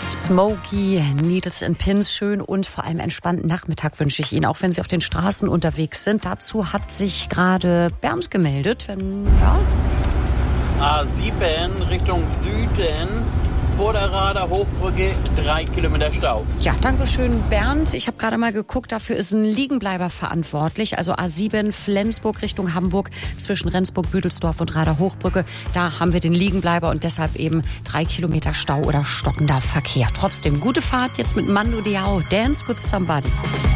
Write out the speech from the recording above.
Smoky, Needles and Pins, schön und vor allem entspannten Nachmittag wünsche ich Ihnen, auch wenn Sie auf den Straßen unterwegs sind. Dazu hat sich gerade Bernd gemeldet. A7 Richtung Süden, vor der Rader Hochbrücke, 3 Kilometer Stau. Ja, danke schön, Bernd. Ich habe gerade mal geguckt, dafür ist ein Liegenbleiber verantwortlich. Also A7 Flensburg Richtung Hamburg zwischen Rendsburg, Büdelsdorf und Rader Hochbrücke. Da haben wir den Liegenbleiber und deshalb eben 3 Kilometer Stau oder stockender Verkehr. Trotzdem gute Fahrt jetzt mit Mando Diao, Dance with Somebody.